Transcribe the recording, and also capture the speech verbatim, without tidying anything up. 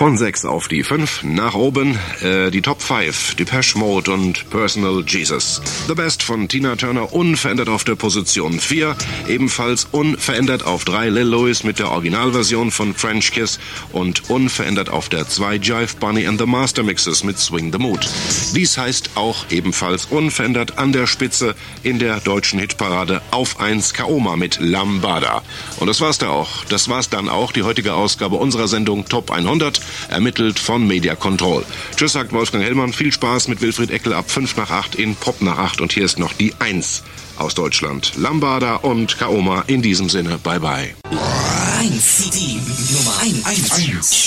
Von sechs auf die fünf, nach oben äh, die Top fünf, Depeche Mode und Personal Jesus. The Best von Tina Turner unverändert auf der Position vier, ebenfalls unverändert auf drei Lil Louis mit der Originalversion von French Kiss und unverändert auf der zwei Jive Bunny and the Master Mixes mit Swing the Mood. Dies heißt auch ebenfalls unverändert an der Spitze in der deutschen Hitparade auf eins Kaoma mit Lambada. Und das war's da auch. Das war's dann auch, die heutige Ausgabe unserer Sendung Top hundert, ermittelt von Media Control. Tschüss, sagt Wolfgang Hellmann. Viel Spaß mit Wilfried Eckel ab fünf nach acht in Pop nach acht. Und hier ist noch die eins aus Deutschland. Lambada und Kaoma in diesem Sinne. Bye bye. eins, die Nummer eins.